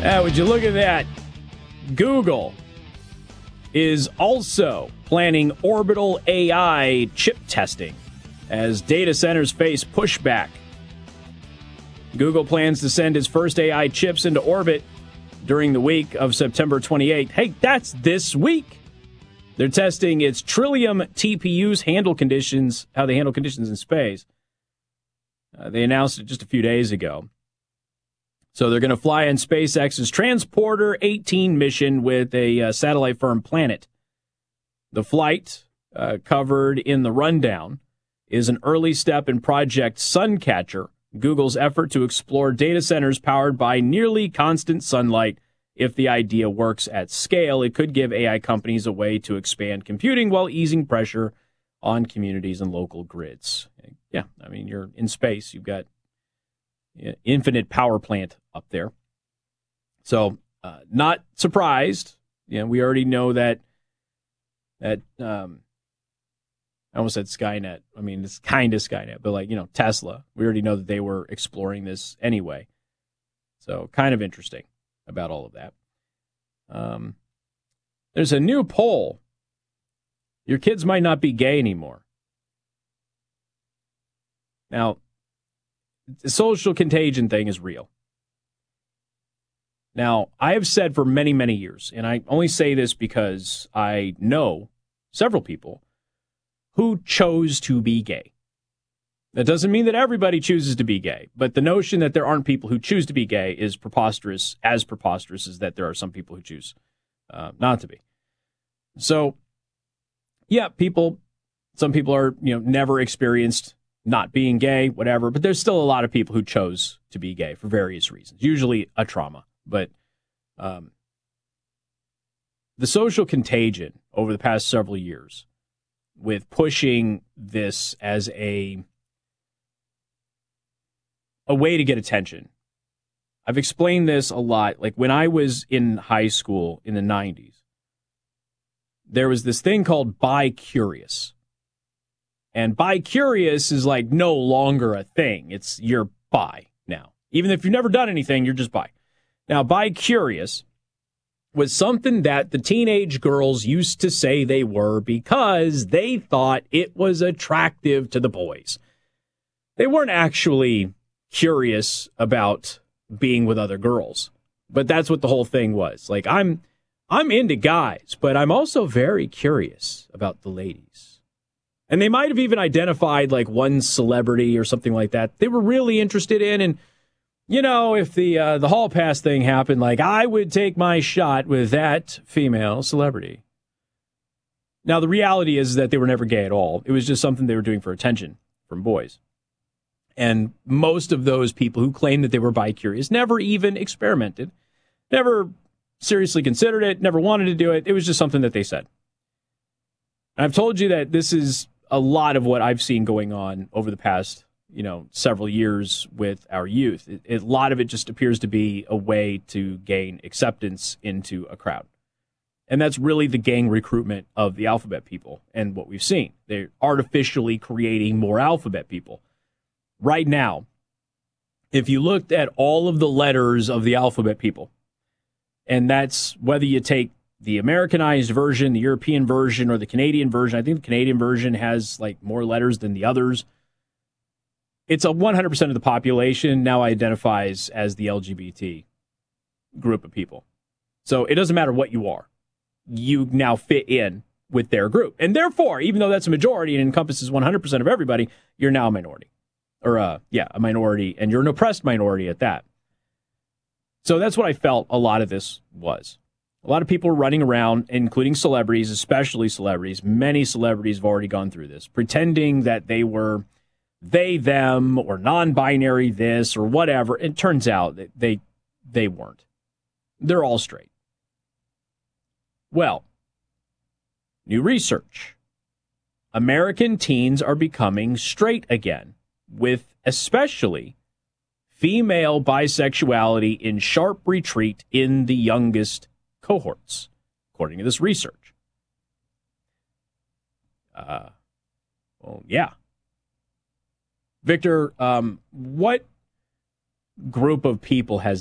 Would you look at that? Google is also planning orbital AI chip testing as data centers face pushback. Google plans to send its first AI chips into orbit during the week of September 28th. Hey, that's this week. They're testing its Trillium TPUs how they handle conditions in space. They announced it just a few days ago. So they're going to fly in SpaceX's Transporter 18 mission with a satellite firm, Planet. The flight, covered in the rundown, is an early step in Project Suncatcher, Google's effort to explore data centers powered by nearly constant sunlight. If the idea works at scale, it could give AI companies a way to expand computing while easing pressure on communities and local grids. Yeah, I mean, you're in space. You've got infinite power plant up there. So, not surprised. We already know that I almost said Skynet. I mean, it's kind of Skynet, but Tesla. We already know that they were exploring this anyway. So, kind of interesting about all of that. There's a new poll. Your kids might not be gay anymore. Now, the social contagion thing is real. Now, I have said for many, many years, and I only say this because I know several people who chose to be gay. That doesn't mean that everybody chooses to be gay, but the notion that there aren't people who choose to be gay is preposterous as that there are some people who choose not to be. So, yeah, some people are, never experienced not being gay, whatever, but there's still a lot of people who chose to be gay for various reasons, usually a trauma. But the social contagion over the past several years with pushing this as a way to get attention. I've explained this a lot. Like when I was in high school in the 90s, there was this thing called bi-curious. And bi-curious is like no longer a thing. It's you're bi now. Even if you've never done anything, you're just bi. Now, bi-curious was something that the teenage girls used to say they were because they thought it was attractive to the boys. They weren't actually curious about being with other girls, but that's what the whole thing was. Like, I'm into guys, but I'm also very curious about the ladies. And they might have even identified like one celebrity or something like that they were really interested in. And, if the hall pass thing happened, like I would take my shot with that female celebrity. Now, the reality is that they were never gay at all. It was just something they were doing for attention from boys. And most of those people who claimed that they were bi-curious never even experimented, never seriously considered it, never wanted to do it. It was just something that they said. And I've told you that this is a lot of what I've seen going on over the past, several years with our youth. A lot of it just appears to be a way to gain acceptance into a crowd. And that's really the gang recruitment of the alphabet people and what we've seen. They're artificially creating more alphabet people. Right now, if you looked at all of the letters of the alphabet people, and that's whether you take the Americanized version, the European version, or the Canadian version. I think the Canadian version has like more letters than the others. It's 100% of the population now identifies as the LGBT group of people. So it doesn't matter what you are. You now fit in with their group. And therefore, even though that's a majority and encompasses 100% of everybody, you're now a minority. Or, a minority, and you're an oppressed minority at that. So that's what I felt a lot of this was. A lot of people are running around, including celebrities, especially celebrities. Many celebrities have already gone through this, pretending that they were they, them, or non-binary this or whatever. It turns out that they weren't. They're all straight. Well, new research. American teens are becoming straight again, with especially female bisexuality in sharp retreat in the youngest cohorts, according to this research. Yeah. Victor, what group of people has